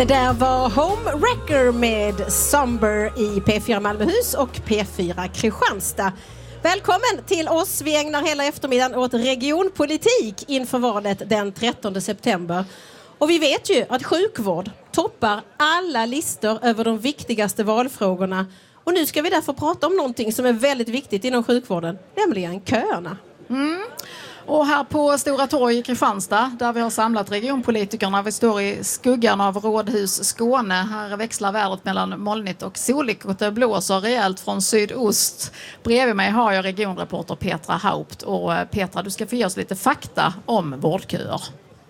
Det där var Home Wrecker med Somber i P4 Malmöhus och P4 Kristianstad. Välkommen till oss. Vi ägnar hela eftermiddagen åt regionpolitik inför valet den 13 september. Och vi vet ju att sjukvård toppar alla listor över de viktigaste valfrågorna. Och nu ska vi därför prata om någonting som är väldigt viktigt inom sjukvården, nämligen köerna. Och här på Stora torg i Kristianstad, där vi har samlat regionpolitikerna, vi står i skuggan av Rådhus Skåne. Här växlar vädret mellan molnigt och soligt och det blåser rejält från sydost. Bredvid mig har jag regionreporter Petra Haupt. Och Petra, du ska få ge oss lite fakta om vårdköer.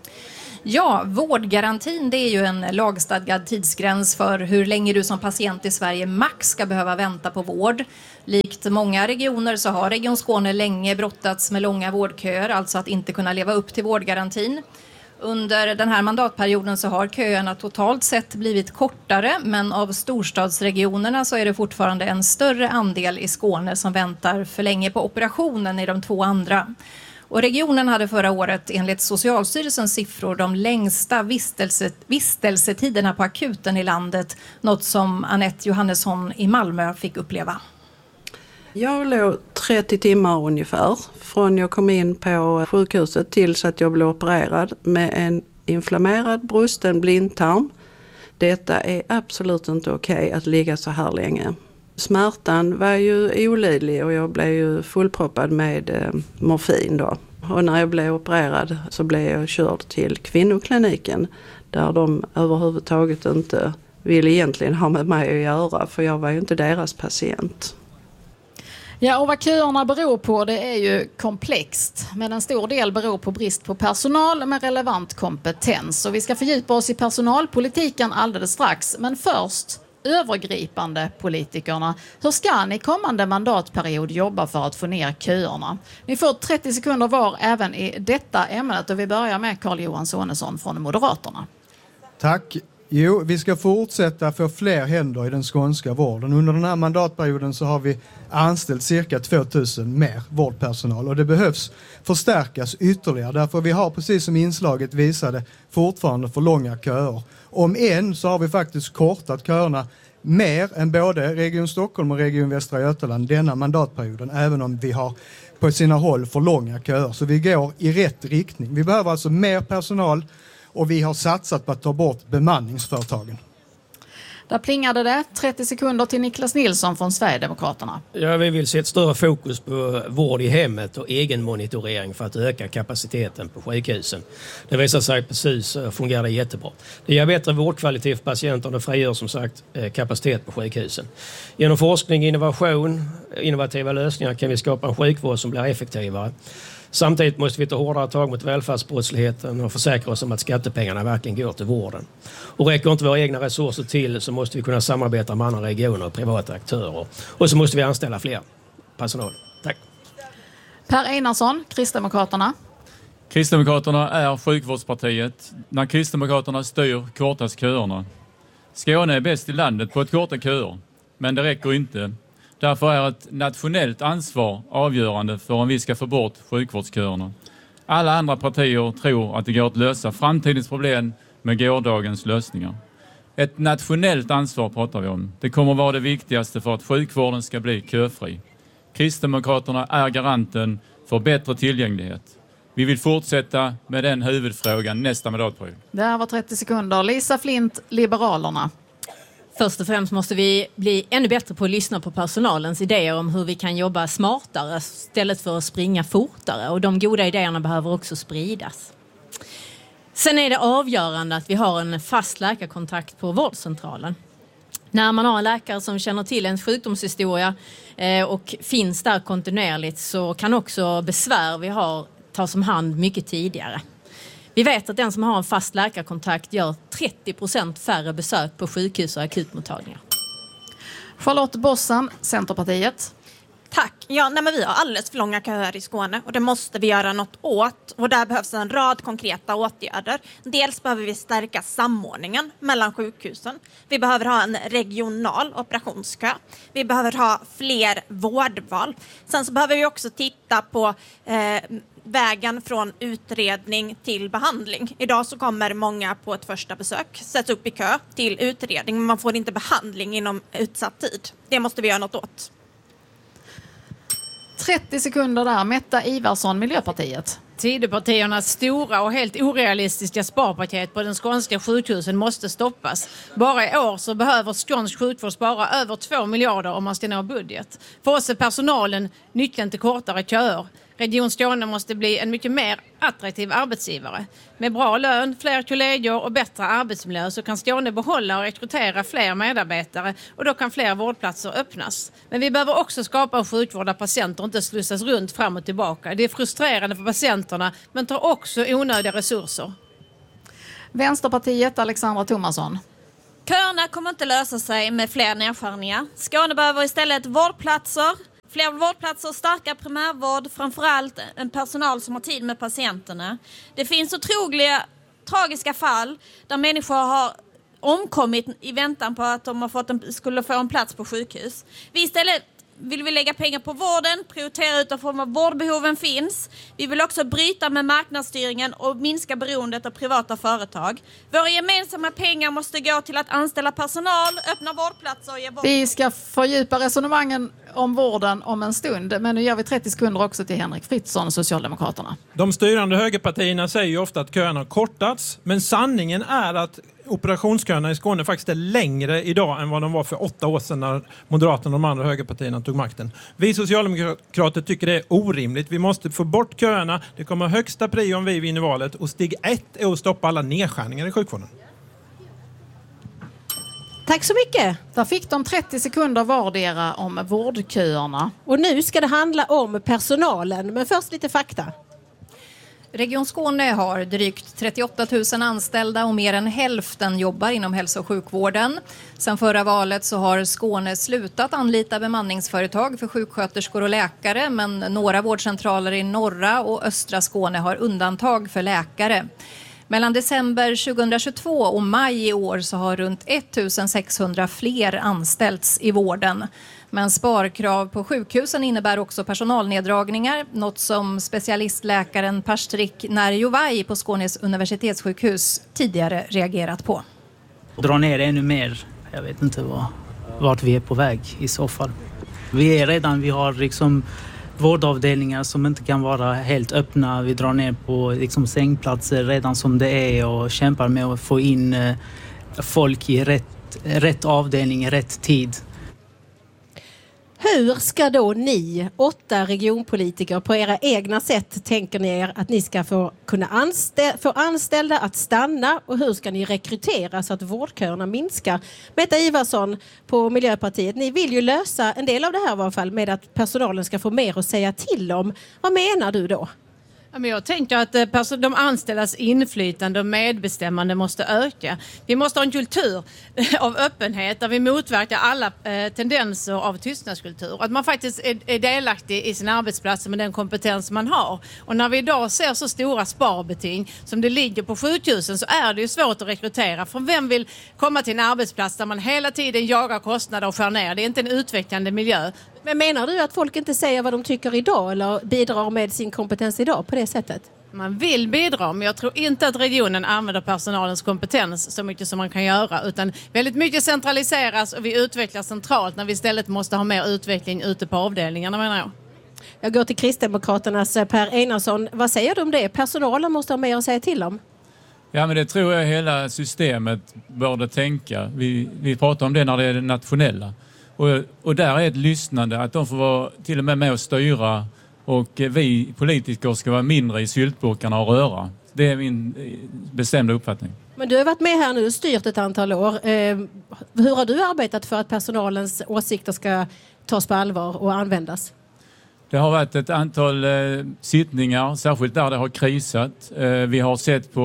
Ja, vårdgarantin, det är ju en lagstadgad tidsgräns för hur länge du som patient i Sverige max ska behöva vänta på vård. Likt många regioner så har Region Skåne länge brottats med långa vårdköer, alltså att inte kunna leva upp till vårdgarantin. Under den här mandatperioden så har köerna totalt sett blivit kortare, men av storstadsregionerna så är det fortfarande en större andel i Skåne som väntar för länge på operationen i de två andra. Och regionen hade förra året enligt Socialstyrelsens siffror de längsta vistelsetiderna på akuten i landet. Något som Anette Johannesson i Malmö fick uppleva. Jag låg 30 timmar ungefär från jag kom in på sjukhuset tills att jag blev opererad med en inflammerad brusten blindtarm. Detta är absolut inte okej att ligga så här länge. Smärtan var ju olidlig och jag blev ju fullproppad med morfin då. Och när jag blev opererad så blev jag körd till kvinnokliniken där de överhuvudtaget inte ville egentligen ha med mig att göra, för jag var ju inte deras patient. Ja, och vad köerna beror på, det är ju komplext. Men en stor del beror på brist på personal med relevant kompetens. Och vi ska fördjupa oss i personalpolitiken alldeles strax. Men först, övergripande politikerna. Hur ska ni kommande mandatperiod jobba för att få ner köerna? Ni får 30 sekunder var även i detta ämnet. Och vi börjar med Carl-Johan Sonesson från Moderaterna. Tack. Jo, vi ska fortsätta få fler händer i den skånska vården. Under den här mandatperioden så har vi anställt cirka 2000 mer vårdpersonal och det behövs förstärkas ytterligare. Därför vi har, precis som inslaget visade, fortfarande för långa köer. Om än så har vi faktiskt kortat köerna mer än både Region Stockholm och Region Västra Götaland denna mandatperioden, även om vi har på sina håll för långa köer. Så vi går i rätt riktning. Vi behöver alltså mer personal. Och vi har satsat på att ta bort bemanningsföretagen. Där plingade det. 30 sekunder till Niklas Nilsson från Sverigedemokraterna. Ja, vi vill se ett större fokus på vård i hemmet och egen monitorering för att öka kapaciteten på sjukhusen. Det visar sig precis fungerar jättebra. Det ger bättre vårdkvalitet för patienterna och frigör som sagt kapacitet på sjukhusen. Genom forskning, innovation, innovativa lösningar kan vi skapa en sjukvård som blir effektivare. Samtidigt måste vi ta hårdare tag mot välfärdsbrottsligheten och försäkra oss om att skattepengarna verkligen går till vården. Och räcker inte våra egna resurser till så måste vi kunna samarbeta med andra regioner och privata aktörer. Och så måste vi anställa fler personal. Tack. Per Einarsson, Kristdemokraterna. Kristdemokraterna är sjukvårdspartiet. När Kristdemokraterna styr kortas köerna. Skåne är bäst i landet på att korta köer, men det räcker inte. Därför är ett nationellt ansvar avgörande för om vi ska få bort sjukvårdsköerna. Alla andra partier tror att det går att lösa framtidens problem med gårdagens lösningar. Ett nationellt ansvar pratar vi om. Det kommer vara det viktigaste för att sjukvården ska bli köfri. Kristdemokraterna är garanten för bättre tillgänglighet. Vi vill fortsätta med den huvudfrågan nästa mandatperiod. Det här var 30 sekunder. Lisa Flint, Liberalerna. Först och främst måste vi bli ännu bättre på att lyssna på personalens idéer om hur vi kan jobba smartare istället för att springa fortare. Och de goda idéerna behöver också spridas. Sen är det avgörande att vi har en fast läkarkontakt på vårdcentralen. När man har en läkare som känner till ens sjukdomshistoria och finns där kontinuerligt så kan också besvär vi har tas om hand mycket tidigare. Vi vet att den som har en fast läkarkontakt gör 30% färre besök på sjukhus och akutmottagningar. Charlotte Bossan, Centerpartiet. Tack. Ja, men vi har alldeles för långa köer i Skåne och det måste vi göra något åt. Och där behövs en rad konkreta åtgärder. Dels behöver vi stärka samordningen mellan sjukhusen. Vi behöver ha en regional operationskö. Vi behöver ha fler vårdval. Sen så behöver vi också titta på vägen från utredning till behandling. Idag så kommer många på ett första besök, sätts upp i kö till utredning, men man får inte behandling inom utsatt tid. Det måste vi göra något åt. 30 sekunder där. Metta Ivarsson, Miljöpartiet. Tidöpartiernas stora och helt orealistiska sparpaket på den skånska sjukhusen måste stoppas. Bara i år så behöver skånsk sjukvård spara över 2 miljarder om man ska nå budget. För oss är personalen nyckeln till kortare köer. Region Skåne måste bli en mycket mer attraktiv arbetsgivare. Med bra lön, fler kollegor och bättre arbetsmiljö så kan Skåne behålla och rekrytera fler medarbetare och då kan fler vårdplatser öppnas. Men vi behöver också skapa en sjukvård där patienter inte slussas runt fram och tillbaka. Det är frustrerande för patienterna men tar också onödiga resurser. Vänsterpartiet, Alexandra Thomasson. Köerna kommer inte lösa sig med fler nedskärningar. Skåne behöver istället fler vårdplatser, starka primärvård, framförallt en personal som har tid med patienterna. Det finns otroliga tragiska fall där människor har omkommit i väntan på att de skulle få en plats på sjukhus. Vi istället vill vi lägga pengar på vården, prioritera utifrån var vårdbehoven finns. Vi vill också bryta med marknadsstyrningen och minska beroendet av privata företag. Våra gemensamma pengar måste gå till att anställa personal, öppna vårdplatser och ge vård. Vi ska fördjupa resonemangen om vården om en stund, men nu ger vi 30 sekunder också till Henrik Fritzson, Socialdemokraterna. De styrande högerpartierna säger ju ofta att köerna har kortats, men sanningen är att operationsköerna i Skåne faktiskt är längre idag än vad de var för 8 år sedan när Moderaterna och de andra högerpartierna tog makten. Vi socialdemokrater tycker det är orimligt. Vi måste få bort köerna. Det kommer högsta prio om vi vinner valet. Och steg 1 är att stoppa alla nedskärningar i sjukvården. Tack så mycket. Där fick de 30 sekunder vardera om vårdköerna. Och nu ska det handla om personalen, men först lite fakta. Region Skåne har drygt 38 000 anställda och mer än hälften jobbar inom hälso- och sjukvården. Sen förra valet så har Skåne slutat anlita bemanningsföretag för sjuksköterskor och läkare, men några vårdcentraler i norra och östra Skåne har undantag för läkare. Mellan december 2022 och maj i år så har runt 1600 fler anställts i vården. Men sparkrav på sjukhusen innebär också personalneddragningar, något som specialistläkaren Pastrik Närjovaj på Skånes universitetssjukhus tidigare reagerat på. Dra ner ännu mer, jag vet inte vart vi är på väg i så fall. Vi har liksom vårdavdelningar som inte kan vara helt öppna. Vi drar ner på liksom sängplatser redan som det är och kämpar med att få in folk i rätt avdelning i rätt tid. Hur ska då ni 8 regionpolitiker på era egna sätt tänker ni er att ni ska få anställda att stanna, och hur ska ni rekrytera så att vårdköerna minskar? Metta Ivarsson på Miljöpartiet, ni vill ju lösa en del av det här i alla fall med att personalen ska få mer att säga till om. Vad menar du då? Jag tänker att de anställdas inflytande och medbestämmande måste öka. Vi måste ha en kultur av öppenhet där vi motverkar alla tendenser av tystnadskultur. Att man faktiskt är delaktig i sin arbetsplats med den kompetens man har. Och när vi idag ser så stora sparbeting som det ligger på sjukhusen så är det ju svårt att rekrytera. För vem vill komma till en arbetsplats där man hela tiden jagar kostnader och skär ner? Det är inte en utvecklande miljö. Men menar du att folk inte säger vad de tycker idag eller bidrar med sin kompetens idag på det sättet? Man vill bidra, men jag tror inte att regionen använder personalens kompetens så mycket som man kan göra, utan väldigt mycket centraliseras och vi utvecklar centralt när vi istället måste ha mer utveckling ute på avdelningarna, menar jag. Jag går till Kristdemokraternas Per Einarsson. Vad säger du om det? Personalen måste ha mer att säga till om. Ja, men det tror jag hela systemet borde tänka. Vi pratar om det när det är det nationella. Och där är ett lyssnande, att de får vara till och med och styra, och vi politiker ska vara mindre i syltburkarna och röra. Det är min bestämda uppfattning. Men du har varit med här nu och styrt ett antal år. Hur har du arbetat för att personalens åsikter ska tas på allvar och användas? Det har varit ett antal sittningar, särskilt där det har krisat. Vi har sett på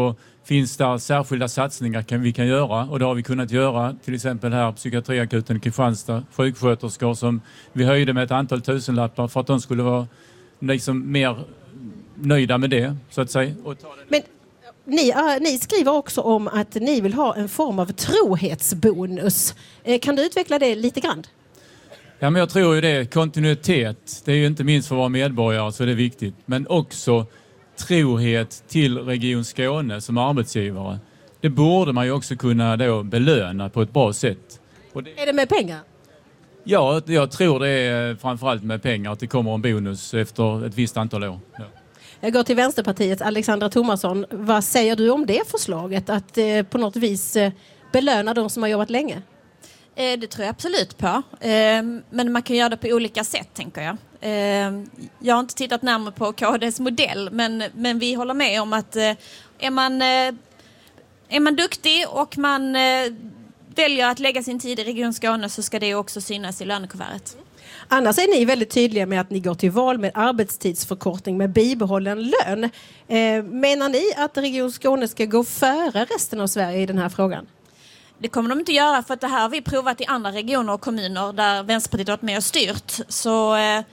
finns det särskilda satsningar vi kan göra, och det har vi kunnat göra till exempel här på psykiatriakuten i Kristianstad, sjuksköterskor som vi höjde med ett antal tusenlappar för att de skulle vara liksom mer nöjda med det, så att säga. Men ni skriver också om att ni vill ha en form av trohetsbonus. Kan du utveckla det lite grann? Ja, men jag tror ju det. Kontinuitet, det är ju inte minst för våra medborgare så det är viktigt. Men också trohet till Region Skåne som arbetsgivare. Det borde man ju också kunna då belöna på ett bra sätt. Är det med pengar? Ja, jag tror det är framförallt med pengar att det kommer en bonus efter ett visst antal år. Ja. Jag går till Vänsterpartiet. Alexandra Thomasson, vad säger du om det förslaget? Att på något vis belöna de som har jobbat länge? Det tror jag absolut på. Men man kan göra det på olika sätt, tänker jag. Jag har inte tittat närmare på KDs modell, men vi håller med om att är man duktig och man väljer att lägga sin tid i Region Skåne så ska det också synas i lönekuvertet. Annars är ni väldigt tydliga med att ni går till val med arbetstidsförkortning med bibehållen lön. Menar ni att Region Skåne ska gå före resten av Sverige i den här frågan? Det kommer de inte göra, för att det här har vi provat i andra regioner och kommuner där Vänsterpartiet har varit med och styrt. Så